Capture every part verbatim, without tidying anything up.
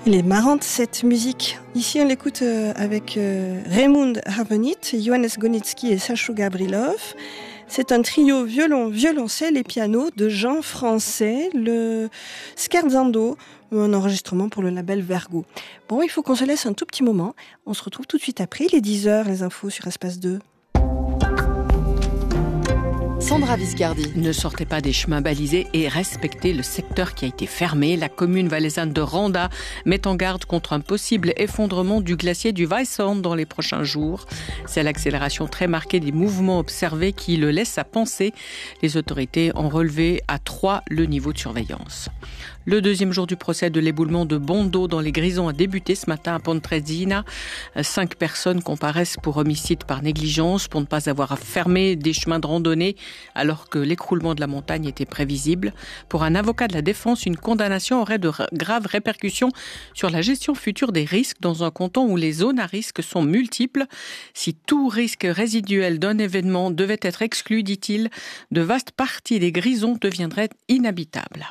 Elle est marrante cette musique. Ici on l'écoute euh, avec euh, Raymond Harvenit, Johannes Gonitsky et Sachou Gabrilov. C'est un trio violon, violoncelle et piano de Jean Français, le Scherzando, un enregistrement pour le label Vergo. Bon, il faut qu'on se laisse un tout petit moment. On se retrouve tout de suite après, il est dix heures, les infos sur Espace deux. Sandra Viscardi. Ne sortez pas des chemins balisés et respectez le secteur qui a été fermé. La commune valaisanne de Randa met en garde contre un possible effondrement du glacier du Weisshorn dans les prochains jours. C'est l'accélération très marquée des mouvements observés qui le laisse à penser. Les autorités ont relevé à trois le niveau de surveillance. Le deuxième jour du procès de l'éboulement de Bondo dans les Grisons a débuté ce matin à Pontresina. Cinq personnes comparaissent pour homicide par négligence, pour ne pas avoir fermé des chemins de randonnée alors que l'écroulement de la montagne était prévisible. Pour un avocat de la défense, une condamnation aurait de graves répercussions sur la gestion future des risques dans un canton où les zones à risque sont multiples. Si tout risque résiduel d'un événement devait être exclu, dit-il, de vastes parties des Grisons deviendraient inhabitables.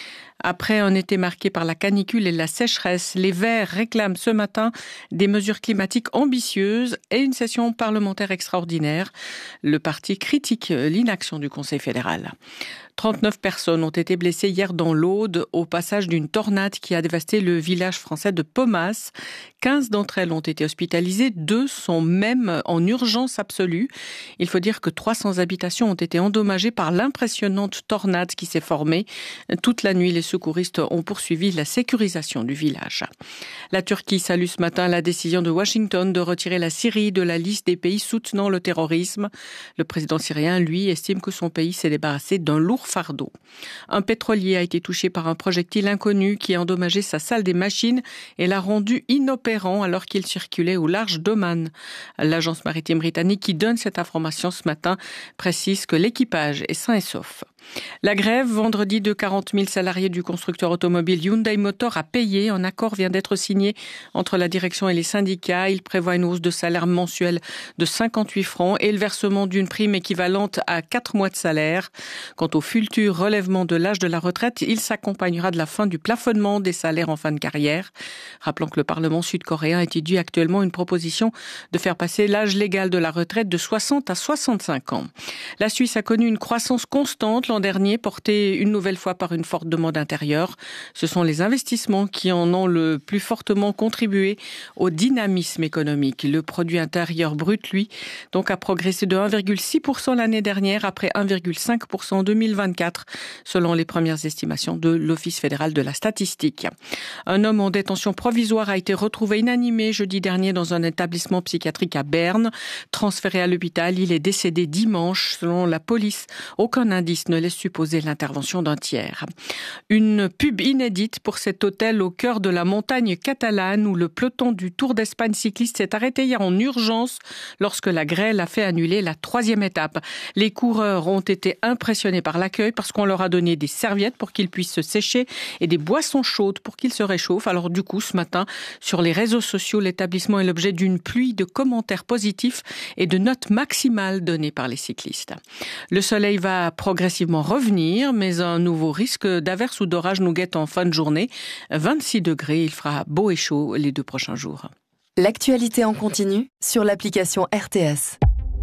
Après un été marqué par la canicule et la sécheresse, les Verts réclament ce matin des mesures climatiques ambitieuses et une session parlementaire extraordinaire. Le parti critique l'inaction du Conseil fédéral. trente-neuf personnes ont été blessées hier dans l'Aude au passage d'une tornade qui a dévasté le village français de Pomas. quinze d'entre elles ont été hospitalisées, deux sont même en urgence absolue. Il faut dire que trois cents habitations ont été endommagées par l'impressionnante tornade qui s'est formée. Toute la nuit, les secouristes ont poursuivi la sécurisation du village. La Turquie salue ce matin la décision de Washington de retirer la Syrie de la liste des pays soutenant le terrorisme. Le président syrien, lui, estime que son pays s'est débarrassé d'un lourd fardeau. Un pétrolier a été touché par un projectile inconnu qui a endommagé sa salle des machines et l'a rendu inopérant alors qu'il circulait au large d'Oman. L'agence maritime britannique qui donne cette information ce matin précise que l'équipage est sain et sauf. La grève vendredi de quarante mille salariés du constructeur automobile Hyundai Motor a payé. Un accord vient d'être signé entre la direction et les syndicats. Il prévoit une hausse de salaire mensuelle de cinquante-huit francs et le versement d'une prime équivalente à quatre mois de salaire. Quant au futur relèvement de l'âge de la retraite, il s'accompagnera de la fin du plafonnement des salaires en fin de carrière. Rappelons que le Parlement sud-coréen étudie actuellement une proposition de faire passer l'âge légal de la retraite de soixante à soixante-cinq ans. La Suisse a connu une croissance constante l'an dernier, portée une nouvelle fois par une forte demande intérieure. Ce sont les investissements qui en ont le plus fortement contribué au dynamisme économique. Le produit intérieur brut, lui, donc a progressé de un virgule six pour cent l'année dernière après un virgule cinq pour cent en deux mille vingt-quatre, selon les premières estimations de l'Office fédéral de la statistique. Un homme en détention provisoire a été retrouvé inanimé jeudi dernier dans un établissement psychiatrique à Berne. Transféré à l'hôpital, il est décédé dimanche. Selon la police, aucun indice ne laisse supposer l'intervention d'un tiers. Une pub inédite pour cet hôtel au cœur de la montagne catalane où le peloton du Tour d'Espagne cycliste s'est arrêté hier en urgence lorsque la grêle a fait annuler la troisième étape. Les coureurs ont été impressionnés par l'accueil parce qu'on leur a donné des serviettes pour qu'ils puissent se sécher et des boissons chaudes pour qu'ils se réchauffent. Alors du coup, ce matin, sur les réseaux sociaux, l'établissement est l'objet d'une pluie de commentaires positifs et de notes maximales données par les cyclistes. Le soleil va progressivement revenir, mais un nouveau risque d'averse ou d'orage nous guette en fin de journée. vingt-six degrés, il fera beau et chaud les deux prochains jours. L'actualité en continu sur l'application R T S.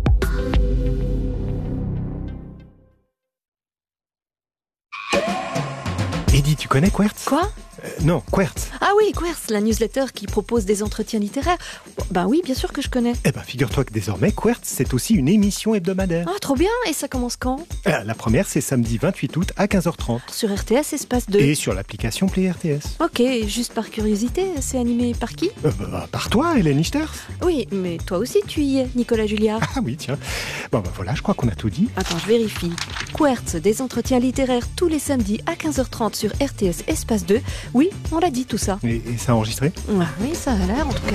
Eddy, tu connais Quertz ? Quoi ? euh, Non, Quertz. Ah oui, Quertz, la newsletter qui propose des entretiens littéraires. Ben oui, bien sûr que je connais. Eh ben, figure-toi que désormais, Quertz, c'est aussi une émission hebdomadaire. Ah, trop bien. Et ça commence quand ? euh, La première, c'est samedi vingt-huit août à quinze heures trente. Sur R T S Espace deux. Et sur l'application Play R T S. Ok, juste par curiosité, c'est animé par qui ? euh, bah, Par toi, Hélène Ichters. Oui, mais toi aussi tu y es, Nicolas Julliard. Ah oui, tiens. Bon, ben voilà, je crois qu'on a tout dit. Attends, je vérifie. Quertz, des entretiens littéraires tous les samedis à quinze heures trente sur R T S Espace deux. Oui, on l'a dit tout ça. Et, et ça a enregistré ? Ah oui, ça a l'air en tout cas.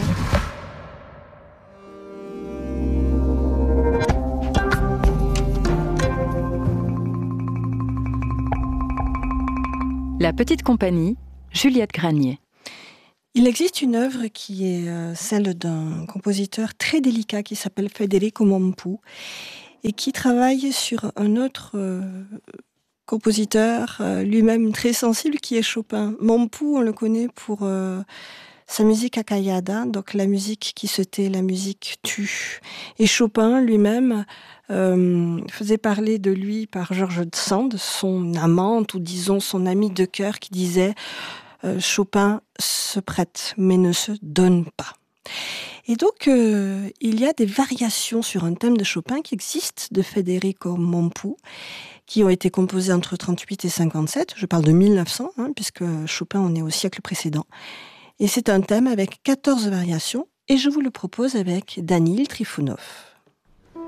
La petite compagnie, Juliette Granier. Il existe une œuvre qui est euh, celle d'un compositeur très délicat qui s'appelle Federico Mompou et qui travaille sur un autre euh, compositeur euh, lui-même très sensible qui est Chopin. Mompou, on le connaît pour euh, sa musique acallada, donc la musique qui se tait, la musique tue. Et Chopin lui-même euh, faisait parler de lui par George Sand, son amante ou disons son ami de cœur, qui disait euh, Chopin se prête mais ne se donne pas. Et donc, euh, il y a des variations sur un thème de Chopin qui existent, de Federico Mompou, qui ont été composées entre trente-huit et cinquante-sept. Je parle de mille neuf cents, hein, puisque Chopin, on est au siècle précédent. Et c'est un thème avec quatorze variations, et je vous le propose avec Danil Trifonov.